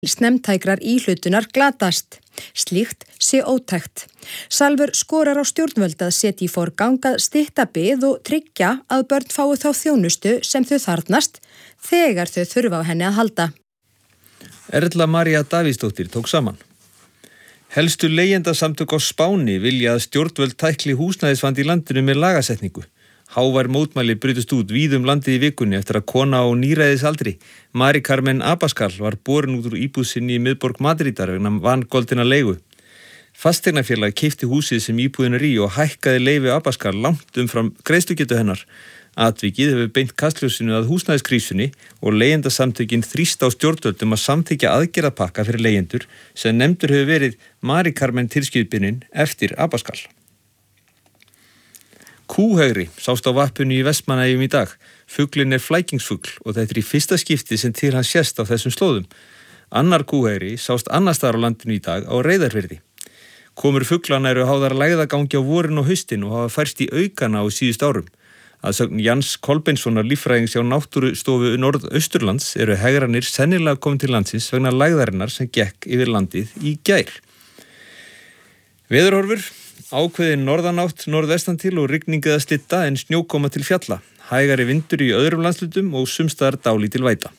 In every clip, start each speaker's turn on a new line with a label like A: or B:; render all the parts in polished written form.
A: Snemmtækrar íhlutunar glatast. Slíkt sé ótækt. Salvör skorar á stjórnvöld að setja í forgang að stytta bið og tryggja að börn fái þá þjónustu sem þau þarfnast þegar þau þurfa á henni að halda.
B: Erla María Davíðsdóttir tók saman. Helstu leigjendasamtök á Spáni vilja að stjórnvöld tækli húsnæðisvanda í landinu með lagasetningu. Hávær mótmæli brutust út víðum landið í vikunni eftir að kona á níræðisaldri, Mari Carmen Abascal, var borin út úr íbúð sinni í miðborg Madrídar vegna vangoldinna leigu. Fasteignafélag keypti húsið sem íbúðin er í og hækkaði leyfi Abascal langt umfram greiðslugetu hennar. Atvikið hefur beint kastljósinu að húsnæðiskrísunni og leigjendasamtökin þrýst á stjórnvöldum að samþykkja aðgerðapakka fyrir leigjendur sem nefndur hefur verið Mari Carmen tilskipunin eftir Abascal. Kúhegri sást á vappinu í Vestmannaeyjum í dag. Fuglinn er flækingsfugl og þetta er í fyrsta skipti sem til hann sést á þessum slóðum. Annar kúhegri sást annars staðar á landinu í dag á Reyðarfirði. Komur fuglana eru háðar lægðagangi á vorin og haustin og hafa færst í aukana á síðust árum. Að sögn Jans Kolbeinssonar líffræðings hjá Náttúrustofu Norðausturlands eru hegranir sennilega komin til landsins vegna lægðarinnar sem gekk yfir landið í gær. Veðurhorfur. Ákveðin norðanátt norðvestan til og rigning eða slitta en snjókoma til fjalla. Hægari vindur í öðrum landslutum og sumstaðar dálítil væta.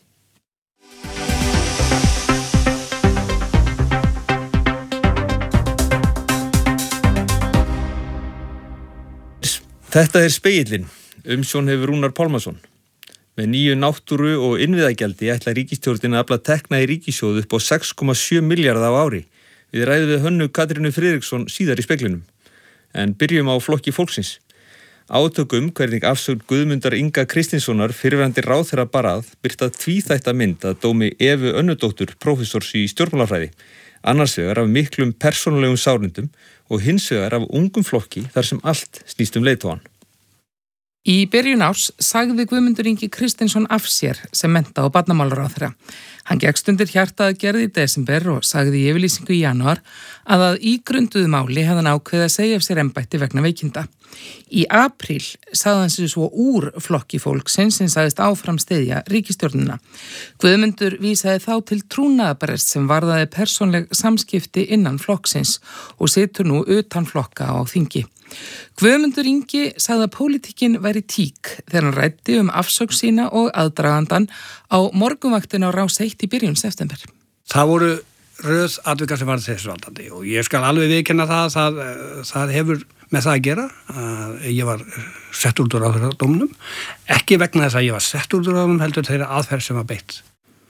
B: Þetta er Spegillinn. Umsjón hefur Rúnar Pálmason. Með nýju náttúru- og innviðagjaldi ætla ríkisstjórnin að afla tekna í ríkissjóð upp á 6,7 milljarða á ári. Við ræðum við Hönnu Katrínu Friðriksson síðar í Speglinum. En byrjum á flokki fólksins. Átökum hvernig afsögn Guðmundar Inga Kristinssonar fyrrverandi ráðherra barað birtað tvíþætta mynd að dómi Evu Önnudóttur, prófessors í stjórnmálafræði. Annars vegar af miklum persónulegum sárindum og hins vegar af ungum flokki þar sem allt snýst leiðtogann.
C: Í byrjun árs sagði Guðmundur Ingi Kristinsson af sér sem mennta- og barnamálaráðherra. Hann gekkst undir hjartaaðgerð í desember og sagði í yfirlýsingu í janúar að ígrunduðu máli hefði hann ákveðið að segja af sér embætti vegna veikinda. Í apríl sagði hann sig svo úr flokki fólksins sem sagðist áfram styðja ríkisstjórnina. Guðmundur vísaði þá til trúnaðarbrest sem varðaði persónleg samskipti innan flokksins og situr nú utan flokka á þingi. Guðmundur Ingi sagði að pólitíkin væri tík þegar hann ræddi afsögn sína og aðdragandan á morgunvaktin á Rás 1 í byrjun september.
D: Það voru röð atvikar sem var þessu valdandi og ég skal alveg viðurkenna það hefur með það að gera að ég var settur út úr ráðherradómnum, ekki vegna þess að ég var settur út úr ráðherradómnum heldur þeirra aðferð sem var beitt.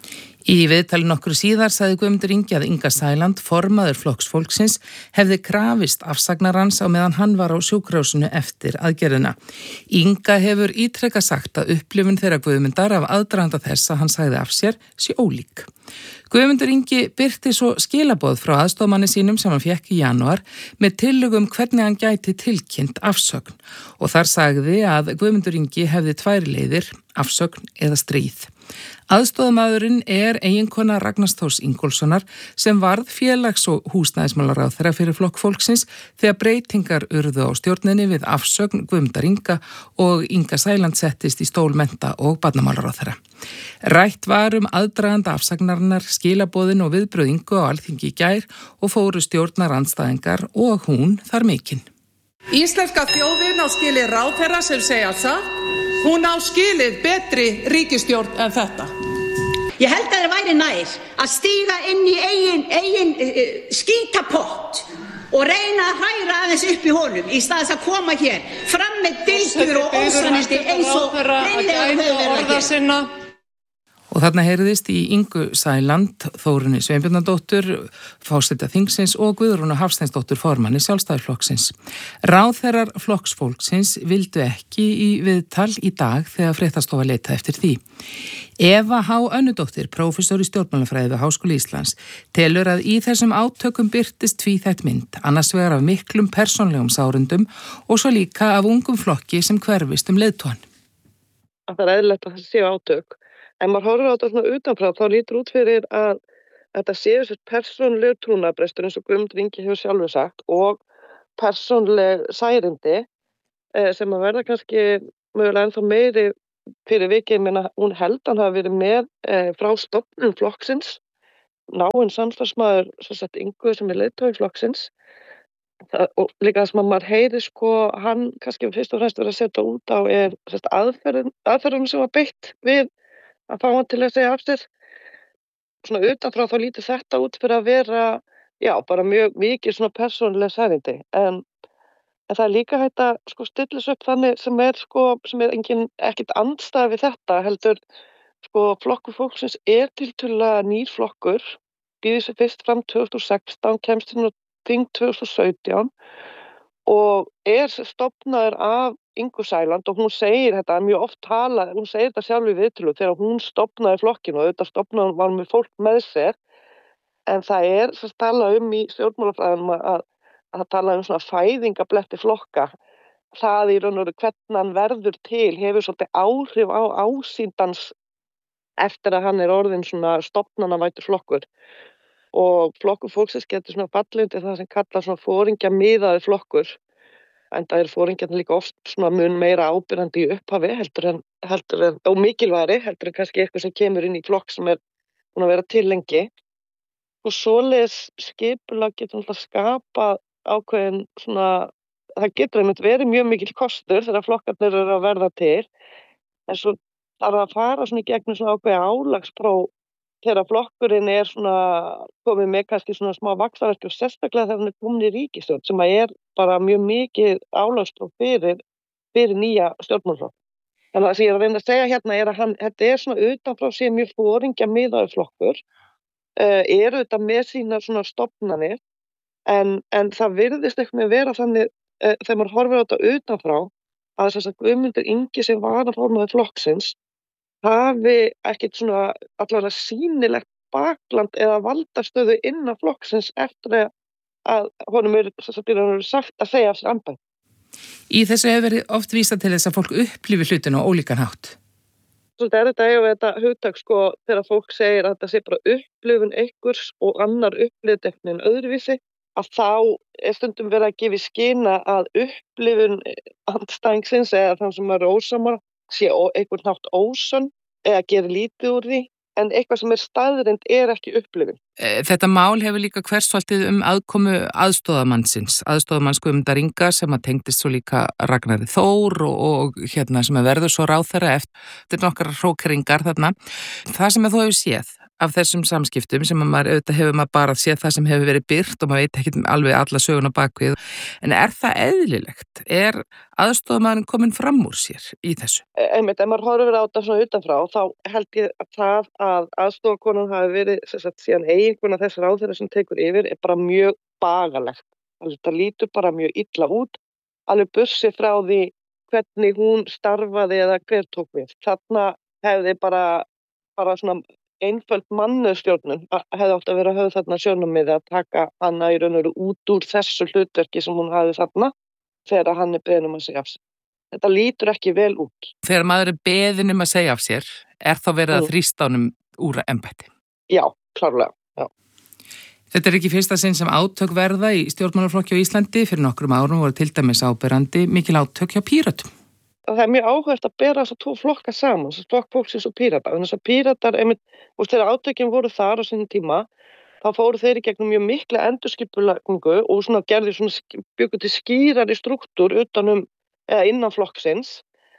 C: Í viðtali nokkru síðar sagði Guðmundur Ingi að Inga Sæland, formaður flokks fólksins, hefði krafist afsagnarans á meðan hann var á sjúkrahúsinu eftir aðgerðina. Inga hefur ítrekað sagt að upplifun þeirra Guðmundar af aðdraganda þess að hann sagði af sér sé ólík. Guðmundur Ingi birti svo skilaboð frá aðstofmanni sínum sem hann fékk í janúar með tillögum hvernig hann gæti tilkynnt afsögn og þar sagði að Guðmundur Ingi hefði tvær leiðir, afsögn eða stríð. Aðstoðamaðurinn er eiginkona Ragnars Þórs Ingólfssonar sem varð félags- og húsnæðismálaráðherra fyrir flokk fólksins þegar breytingar urðu á stjórninni við afsögn Guðmundar Inga og Inga Sæland settist í stól mennta- og barnamálaráðherra. Rætt var aðdraganda afsagnarinnar, skilaboðin og viðbrögð Ingu á Alþingi í gær og fóru stjórnarandstæðingar og hún þar mikinn.
E: Íslenska þjóðin á skilið ráðherra sem segja satt. Hún á skilið betri ríkisstjórn en þetta.
F: Ég held að það væri nær að stíga inn í eigin skítapott og reyna að hræra aðeins upp í honum í stað þess að koma hér fram með dylgjur og ósannindi eins og reynlega höfðu verið hér.
C: Og þarna heyrðist í Ingu Sæland, Þórunni Sveinbjarnardóttur, forseta þingsins og Guðrúnu Hafsteinsdóttur formanni Sjálfstæðisflokksins. Ráðherrar flokksfólksins vildu ekki í viðtal í dag þegar fréttastofa leitaði eftir því. Eva H. Önnudóttir, prófessor í stjórnmálafræði við Háskóla Íslands, telur að í þessum átökum birtist tvíþætt mynd, annars vegar af miklum persónlegum sárundum og svo líka af ungum flokki sem hverfist leiðtogann.
G: Það er eðlilegt að það séu átök. En maður horfir á þetta svona utanfrá, þá lítur út fyrir að þetta séu sér persónulegur trúnaðarbrestur eins og Guðmundur Ingi hefur sjálfur sagt og persónuleg særindi sem að verða kannski mögulega ennþá meiri fyrir vikið, menna hún held hann hafi verið með frá stofnun flokksins náinn samstarfsmaður Ingu sem leiðtogi flokksins. Og líka það sem að maður heyri hann kannski fyrst og fremst verið að setja út á aðferðum sem var beitt við að fá hann til að segja af sér. Svona utanfrá þá lítur þetta út fyrir að vera, bara mjög mikið svona persónuleg særindi. En það er líka hægt að stilla sig upp þannig sem er ekkert andstæða við þetta, heldur flokkur fólksins tiltölulega nýr flokkur, býður sig fyrst fram 2016, kemst inn á þing 2017 og stofnaður af Ingu Sæland og hún segir þetta mjög oft talað, hún segir þetta sjálf í viðtölu þegar hún stofnaði flokkinn og auðvitað stofnaði var með fólk með sér, en það talað í stjórnmálafræðinum að það talað svona fæðingabletti flokka. Það í raun og veru hvernig hann verður til hefur svolítið áhrif á ásýndans eftir að hann orðinn svona stofnanavætur flokkur. Og flokkur fólksins getur svona fallið undir það sem kallar svona foringjamiðaður flokkur. En það foringjarnir líka oft svona mun meira ábyrgandi í upphafi heldur en og mikilvægari heldur en kannski eitthvað sem kemur inn í flokk sem búin að vera til lengi. Og svoleiðis skipulag getur alltaf skapað ákveðin svona, það getur einmitt verið mjög mikil kostur þegar flokkarnir eru að verða til. En svo þarf að fara svona í gegnum svona ákveðin álagspróf þegar flokkurinn svona komið með kannski svona smá vaxtarverki og sérstaklega þegar hann komin í ríkisstjórn sem bara mjög mikið álagspróf fyrir nýja stjórnmálaflokk. Þannig að það sem ég að reyna að segja hérna að þetta svona utanfrá sér mjög foringjamiðaður flokkur, þetta með sína svona stofnanir, en það virðist eitthvað vera þannig þegar maður horfir á þetta utanfrá að þess að Guðmundur Ingi sem varaformaður flokksins hafi ekkert svona allavega sýnilegt bakland eða valdastöðu innan flokksins eftir að honum sagt að segja af sér embætti.
C: Í þessu hefur verið oft vísað til þess að fólk upplifi hlutinu á ólíkan hátt.
G: Svolítið þetta hugtak þegar fólk segir að þetta sé bara upplifun einhvers og annar upplifir eftir öðruvísi, að þá stundum verið að gefa í skyn að upplifun andstæðingsins eða þann sem ósammála sé einhvern hátt ósönn eða gera lítið úr því, en eitthvað sem staðreynd ekki upplifun.
C: Þetta mál hefur líka hversfaldið aðkomu aðstoðamanns Guðmundar Inga sem tengdist svo líka Ragnari Þór og sem verður svo ráðherra eftir nokkrar hrókeringar þarna. Það sem þú hefur séð af þessum samskiptum sem auðvitað hefur maður bara séð það sem hefur verið birt og maður veit ekki alveg alla söguna bakvið. En það eðlilegt? Aðstoðamaðurinn kominn fram úr sér í þessu?
G: Einmitt, ef maður horfir á þetta svona utanfrá, þá held ég að það að aðstoðarkonan hafi verið síðan eiginkona þess ráðherra sem tekur yfir bara mjög bagalegt. Það lítur bara mjög illa út, alveg burtséð frá því hvernig hún starfaði eða hver tók við. Þarna hefði bara svona einföld mannustjórnun hefði átt að vera höfð þarna sjónarmiði að taka hana í raun og veru út úr þessu hlutverki sem hún hafði þarna þegar hann beðinn að segja af sér. Þetta lítur ekki vel út.
C: Þegar maður beðinn að segja af sér, þá verið að þrýsta honum úr embætti?
G: Já, klárlega, já.
C: Þetta ekki fyrsta sinn sem átök verða í stjórnmálaflokki á Íslandi. Fyrir nokkrum árum voru til dæmis áberandi mikil átök hjá Pírötum.
G: Það er mjög áhugavert að bera þess að tvo flokka saman, flokk fólksins og Pírata. Þannig að Píratar, þegar átökin voru þar á sinni tíma, þá fóru þeir í gegnum mjög mikla endurskipulagningu og bjuggu til skýrari strúktúr innan flokksins.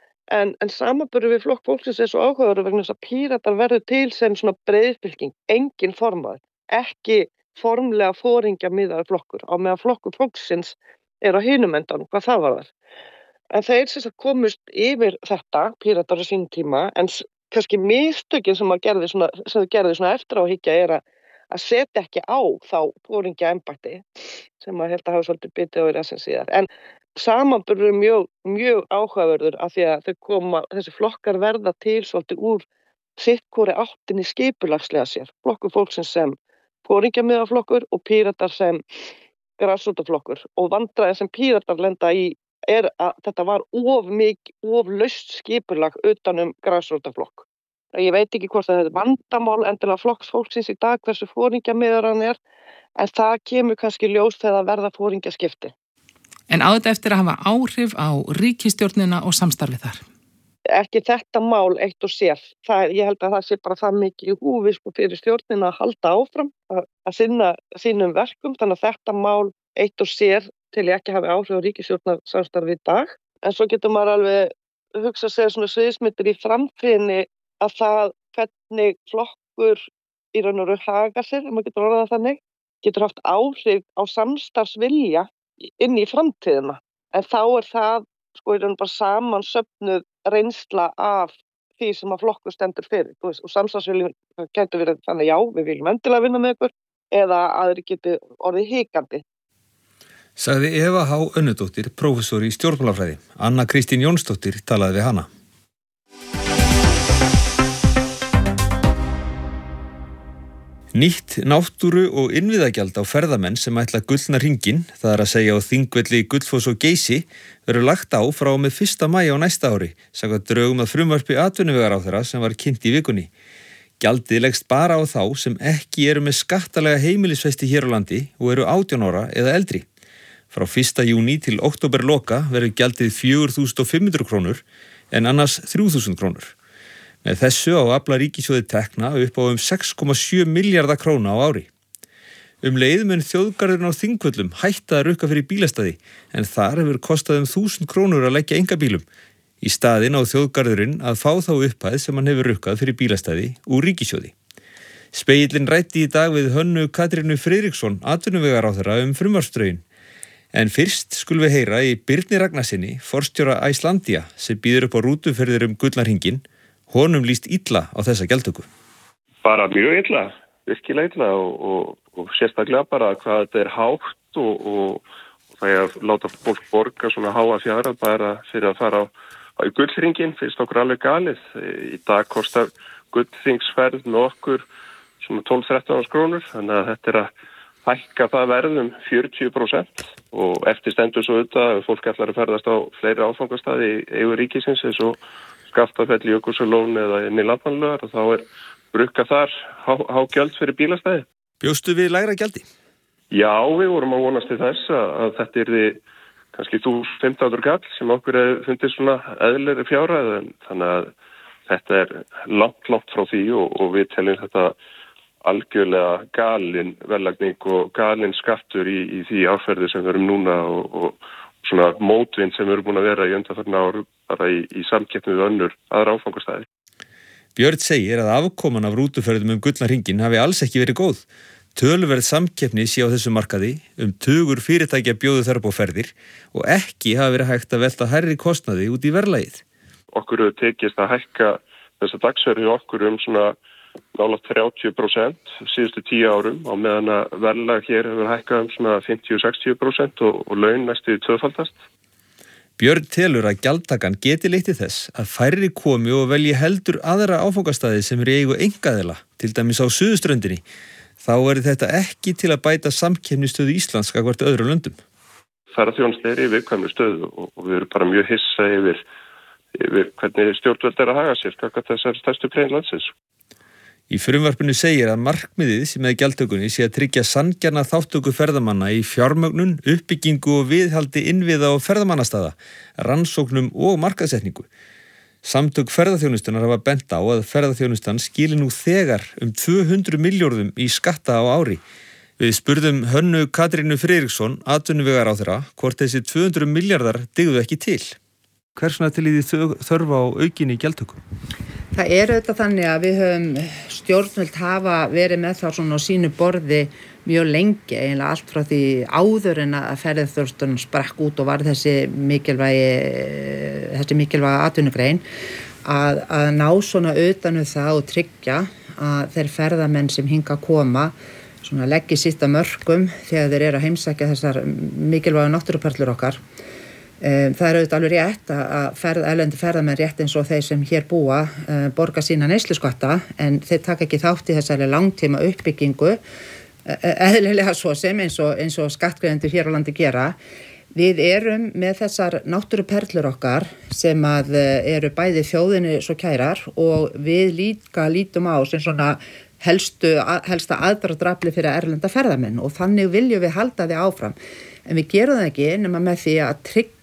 G: En samanburður við flokk fólksins svo áhugaverður vegna þess að Píratar verður til sem svona breiðfylking, engin formaður, ekki formlega foringjamiðaður flokkur, á meðan flokkur fólksins á hinum endanum, hvað það var þar. En þeir komust yfir þetta, Píratar á sínum tíma, en kannski mistökin sem gerði svona eftir á hyggja að setja ekki á þá foringja embætti sem held að hafa svolítið bitið á í rassin síðar. En samanburður mjög, mjög áhugaverður af því að þessi flokkar verða til svolítið úr sitt hvori áttinni skipulagslega sér. Flokkur fólksins sem foringjamiðaflokkur og Píratar sem grasrótarflokkur. Og vandræðin sem Píratar lenda í að þetta var of laust skipulag utan grasrótarflokk. Ég veit ekki hvort það er vandamál endilega flokks fólksins í dag hversu foringjamiðar hann en það kemur kannski ljós þegar það verða foringjaskipti.
C: En á þetta eftir að hafa áhrif á ríkisstjórnina og samstarfið þar?
G: ekki þetta mál eitt og sér. Ég held að það sé bara það mikið í húfi fyrir stjórnina að halda áfram, að sinna sínum verkum, þannig að þetta mál eitt og sér til ég ekki hafi áhrif á ríkisstjórnarsamstarfi í dag. En svo getur maður alveg hugsa sér svona sviðsmyndir í framtíðinni að það hvernig flokkur í raun og veru hagar sér, ef maður getur orðað þannig, getur haft áhrif á samstarfsvilja inn í framtíðina. En þá það í raun bara samansöfnuð reynsla af því sem að flokkur stendur fyrir. Og samstarfsviljum getur verið þannig já, við viljum endilega vinna með ykkur eða aðri geti orðið hikandi.
B: Sagði Eva H. Önnudóttir, prófessor í stjórnmálafræði. Anna Kristín Jónsdóttir talaði við hana. Nýtt náttúru- og innviðagjald á ferðamenn sem ætla gullna hringinn, það að segja á Þingvelli, Gullfoss og Geysi, verður lagt á frá og með 1. maí á næsta ári, samkvæmt drögum að frumvarpi atvinnuvegaráðherra sem var kynnt í vikunni. Gjaldið leggst bara á þá sem ekki eru með skattalega heimilisfesti hér á landi og eru 18 ára eða eldri. Frá 1. júní til októberloka verður gjaldið 4.500 krónur en annars 3.000 krónur. Með þessu á afla ríkissjóði tekna upp á 6,7 milljarða króna á ári. Leið mun þjóðgarðurinn á Þingvöllum hætta að rukka fyrir bílastæði en þar hefur kostað 1.000 krónur að leggja einkabílum. Í staðinn á þjóðgarðurinn að fá þá upphæð sem hann hefur rukkað fyrir bílastæði úr ríkissjóði. Spegillinn ræddi í dag við Hönnu Katrínu Friðriksson, atvinnuvegaráðherra frumvarpsdrögin. En fyrst skulum við heyra í Birni Ragnarsinni, forstjóra Icelandia, sem býður upp á rútuferðir gullna hringinn. Honum líst illa á þessa gjaldtöku.
H: Bara mjög illa, virkilega illa og sérstaklega bara hvað þetta hátt og það að láta fólk borga svona háa fjárhæð bara fyrir að fara á gullhringinn, finnst okkur alveg galið. Í dag kostar gullhringsferð með okkur svona 12-13 krónur, þannig að þetta að hækka það verðum 40% og eftir stendur svo auðvitað að fólk ætlar að ferðast á fleiri áfangastaði í eigu ríkisins eins og Skaftafelli, Jökulsárlón eða inn í Landmannalaugar og þá brukka þar hágjöld fyrir bílastæði.
B: Bjóstu við lægra gjaldi?
H: Já, við vorum að vonast til þess að þetta yrði kannski 1.500 kall sem okkur fundið svona eðlilegri fjárhæð, þannig að þetta langt frá því og við teljum þetta algjörlega galin verðlagning og galin skattur í því árferði sem við erum núna og svona mótvind sem við erum búin að vera í undanfarna ár bara í samkeppni við aðra áfangastæði.
B: Björn segir að afkoman af rútuferðum gullna hringinn hafi alls ekki verið góð. Töluverð samkeppni sé á þessu markaði, tugur fyrirtækja bjóðu þar upp á ferðir og ekki hafi verið hægt að velta hærri kostnaði út í verðlagið.
H: Okkur hefur tekist að hækka þessa dagsverði okkur svona nálægt 30% síðustu 10 árum á meðan að verðlag hér hefur hækkað svona 50-60% og laun næstu tvöfaldast.
B: Björn telur að gjaldtakan geti leitt til þess að færri komi og velji heldur aðra áfangastaði sem í eigu einkaaðila, til dæmis á Suðurströndinni. Þá þetta ekki til að bæta samkeppnisstöðu Íslands gagnvart öðrum löndum.
H: Ferðaþjónusta í viðkvæmri stöðu og við erum bara mjög hissa yfir hvernig stjórnvöld að haga sér gagnvart þessar stærstu grein landsins.
B: Í frumvarpinu segir að markmiðið sem með gjaldtökunni sé að tryggja sanngjarna þátttöku ferðamanna í fjármögnun, uppbyggingu og viðhaldi innviða og ferðamannastaða, rannsóknum og markaðssetningu. Samtök ferðaþjónustunar hafa bent á að ferðaþjónustan skili nú þegar 200 milljörðum í skatta á ári. Við spurðum Hönnu Katrínu Friðriksson, atvinnuvegaráðherra, hvort þessi 200 milljarðar dygðu ekki til. Hversuna til í því þörfa á aukinni gjaldtöku?
I: Það auðvitað þannig að við höfum stjórnvöld hafa verið með þá svona á sínu borði mjög lengi, eiginlega allt frá því áður en að ferðaþjónustan sprakk út og var þessi mikilvæga atvinnugrein að ná svona utan það og tryggja að þeir ferðamenn sem hinga að koma svona leggi sitt að mörkum þegar þeir eru að heimsækja þessar mikilvæga náttúruperlur okkar. Það auðvitað alveg rétt að erlendi ferðamenn rétt eins og þeir sem hér búa borga sína neysluskatta en þeir taka ekki þátt í þessari langtíma uppbyggingu eðlilega svo sem eins og skattgreiðendur hér á landi gera. Við erum með þessar náttúruperlur okkar sem eru bæði þjóðinni svo kærar og við lítum á sem svona helsta aðdráttarafli fyrir erlenda ferðamenn og þannig viljum við halda því áfram. En við gerum það ekki nema með því að tryggja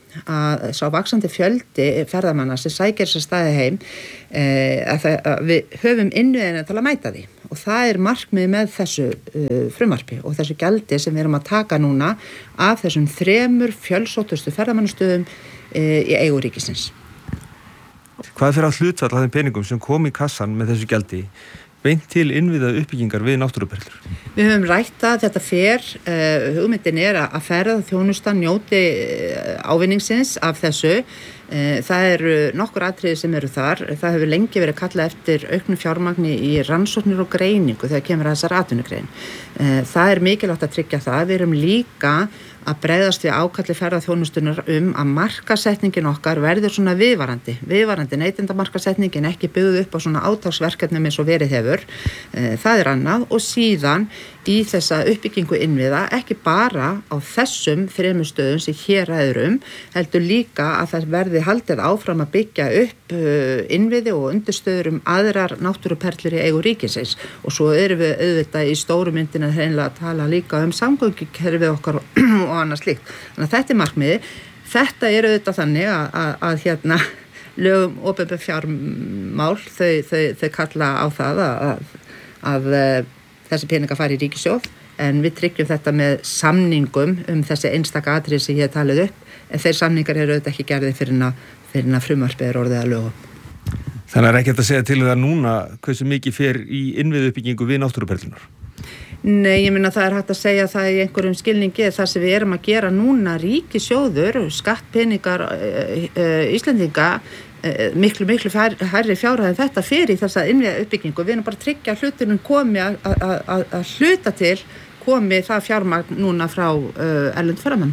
I: að sá vaxandi fjöldi ferðamanna sem sækir þessa staði heim að við höfum innviðina til að mæta því og það markmið með þessu frumvarpi og þessu gjaldi sem við erum að taka núna af þessum 3 fjölsóttustu ferðamannastöðum í eigu ríkisins.
B: Hvað fyrir að hlutfall af þeim peningum sem kom í kassan með þessu gjaldi beint til innviða uppbyggingar við náttúruperlur?
I: Við höfum rætt að þetta hugmyndin að ferðaþjónustan njóti ávinningsins af þessu. Það eru nokkur atriði sem eru þar. Það hefur lengi verið kallað eftir auknu fjármagni í rannsóknir og greiningu þegar kemur að þessar atvinnugrein. Það mikilvægt að tryggja það. Við erum líka að bregðast við ákalli ferðaþjónustunar að markasetningin okkar verður svona viðvarandi neytendamarkasetningin ekki byggð upp á svona átaksverkefnum eins og verið hefur. Það annað og síðan í þessa uppbyggingu innviða ekki bara á þessum 3 stöðum sem hér ræður heldur líka að það verði haldið áfram að byggja upp innviði og undirstöður aðrar náttúruperlur í eigu ríkisins og svo erum við auðvitað í stóru myndina hreinlega að tala líka samgöngukerfið okkar og annað slíkt. Þannig að þetta markmiði. Þetta auðvitað þannig að lögum opinber fjármál þau kalla á það að þessi peninga fari í ríkissjóð en við tryggjum þetta með samningum þessi einstaka atriði sem ég talið upp en þeir samningar eru auðvitað ekki gerðir fyrir að frumvarpið orðið að lögum.
B: Þannig ekki hægt að segja til það núna hversu mikið fer í innviðuppbyggingu við náttúruperlunar?
I: Nei, ég meina það hægt að segja það í einhverjum skilningi það sem við erum að gera núna ríkissjóður, skattpeningar Íslendinga miklu hærri fjárhæð en þetta fyrir þessa innviða uppbyggingu. Við erum bara að tryggja að hlutunum komi að hluta til komi það fjármagn núna frá erlend ferðamenn.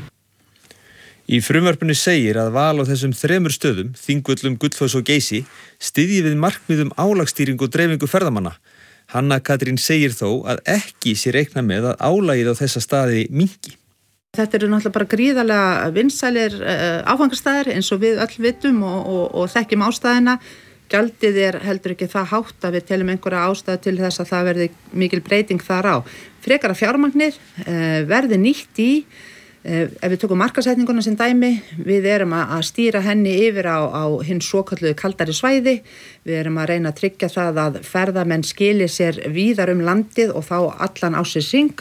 B: Í frumvarpinu segir að val á þessum 3 stöðum, Þingvöllum, Gullfoss og Geysi, styðji við markmiðum álagsstýringu og dreifingu ferðamanna. Hanna Katrín segir þó að ekki sé reikna með að álagið á þessa staði minnki.
I: Þetta eru náttúrulega bara gríðarlega vinsælir áfangastæðir eins og við öll vitum og þekkjum ástæðina. Gjaldið heldur ekki það hátt að við telum einhverja ástæðu til þess að það verði mikil breyting þar á. Frekara fjármagnir verði nýtt í ef við tökum markasetninguna sem dæmi, við erum að stýra henni yfir á hinn svokölluðu kaldari svæði, við erum að reyna að tryggja það að ferðamenn skili sér víðar landið og þá allan ársins hring,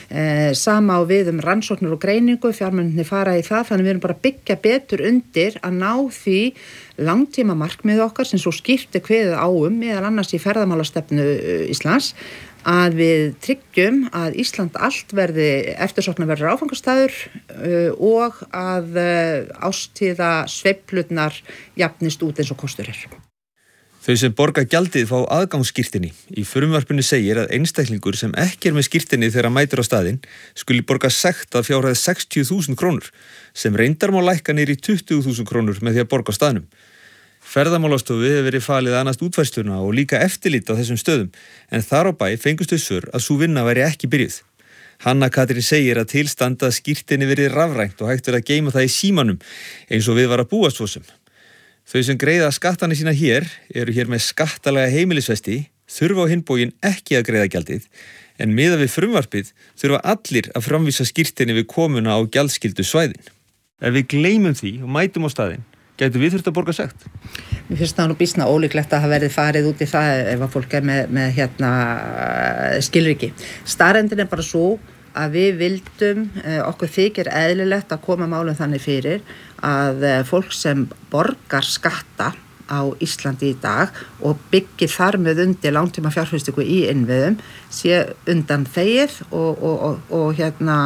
I: sama á við rannsóknir og greiningu, fjármunirnir fara í það, þannig við erum bara að byggja betur undir að ná því langtíma markmið okkar sem svo skipti kveðið á meðal annars í ferðamálastefnu Íslands, að við tryggjum að Ísland allt verði eftirsóknarverður áfangastæður og að ástíða sveiflurnar jafnist út eins og kostur er.
B: Þau sem borga gjaldið fá aðgangsskírteini. Í frumvarpinu segir að einstaklingur sem ekki með skírteini þegar mætir á staðinn skuli borga sekt að fjárhæð 60.000 krónur sem reyndar má lækka niður í 20.000 krónur með því að borga á staðnum. Ferðamálastofu hefur verið falið annast útfærsluna og líka eftirlit á þessum stöðum, en þar á bæ fengust þau svör að sú vinna væri ekki byrjuð. Hanna Katrín segir að tilstanda að skírteini verið rafrænt og hægt að geyma það í símanum eins og við var að búast svo sem. Þau sem greiða skattana sína hér eru hér með skattalega heimilisvesti, þurfa á hinn bóginn ekki að greiða gjaldið, en miðað við frumvarpið þurfa allir að framvísa skírteini við komuna á gjaldskyldu svæðin. Ef við gleymum því og mætum á staðinn, gætu við þurft að borga sekt?
I: Mér finnst það nú býsna ólíklegt að það verði farið út í það ef að fólk með skilríki. Staðreyndin bara svo að við vildum, okkur þykir eðlilegt að koma málum þannig fyrir að fólk sem borgar skatta á Íslandi í dag og byggir þar með undir langtíma fjárfestingu í innviðum sé undan þegið og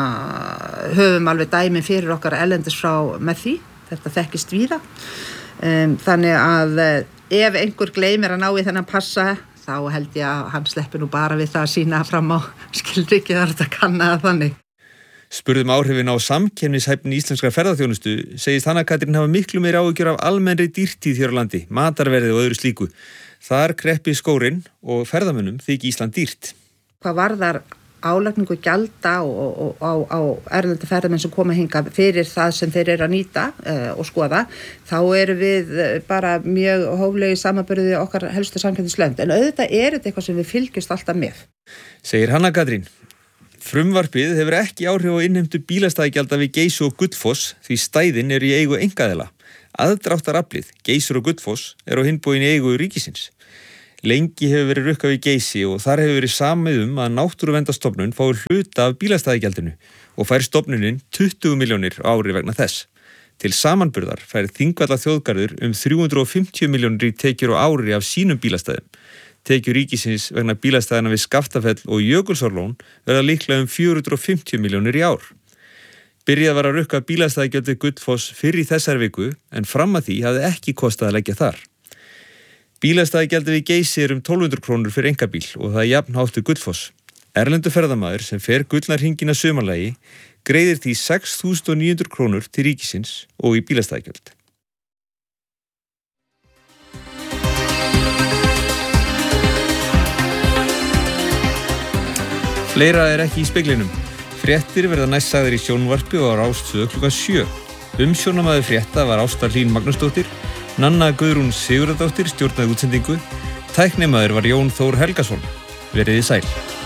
I: höfum alveg dæmi fyrir okkar erlendis frá með því. Þetta þekkist víða. Þannig að ef einhver gleymir að ná í þennan passa, þá held ég að hann sleppi nú bara við það að sína fram á skilríki þar þetta kanna þannig.
B: Spurðum áhrifin á samkeppnishæfni íslenskrar ferðaþjónustu, segist Hanna Katrín hafa miklu meiri áhyggjur af almennri dýrtíð hér á landi, matarverði og öðru slíku. Þar kreppi skórinn og ferðamönnum þykir Ísland dýrt.
I: Hvað varðar álagningu gjalda á erlenda ferðamenn sem koma hingað fyrir það sem þeir eru að nýta og skoða, þá eru við bara mjög hóflegi samanburði okkar helstu samkeppnislönd. En auðvitað þetta eitthvað sem við fylgjumst alltaf með.
B: Segir Hanna Katrín. Frumvarpið hefur ekki áhrif á innheimtu bílastæðagjalda við Geysi og Gullfoss því stæðin eru í eigu einkaaðila. Aðdráttaraflið, Geysir og Gullfoss, á hinn bóginn í eigu ríkisins. Lengi hefur verið rukkað við Geysi og þar hefur verið samið að Náttúruverndarstofnun fái hluta af bílastæðagjaldinu og fær stofnunin 20 milljónir á ári vegna þess. Til samanburðar fær Þingvallaþjóðgarður 350 milljónir í tekjur á ári af sínum bílastæðum. Tekjur ríkisins vegna bílastæðana við Skaftafell og Jökulsárlón verða líklega 450 milljónir í ár. Byrjað var að rukka bílastæðagjöld Gullfoss fyrr í þessar viku en fram að því hafði ekki kostað að leggja þar. Bílastæðagjöld við Geysi 1200 krónur fyrir einkabíl og það jafnhátt við Gullfoss. Erlendur ferðamaður sem fer Gullnarhringina sumarlagi greiðir því 6.900 krónur til ríkisins og í bílastæðagjöld. Fleira ekki í speglinum. Fréttir verða næst sagðar í sjónvarpi og á Rás 2 klukkan 7. Umsjónarmaður frétta var Ásta Hlín Magnúsdóttir, Nanna Guðrún Sigurðardóttir stjórnaði útsendingu, tæknimaður var Jón Þór Helgason. Veriði sæl.